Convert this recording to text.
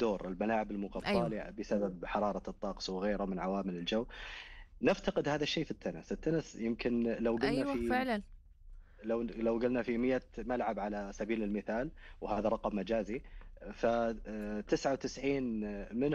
الاندور، الملاعب ايوه. المغطاة بسبب حرارة الطقس وغيره من عوامل الجو. نفتقد هذا الشيء في التنس. التنس يمكن لو قلنا ايوه في فعلا. لو قلنا في 100 ملعب على سبيل المثال، وهذا رقم مجازي، ف 99 منهم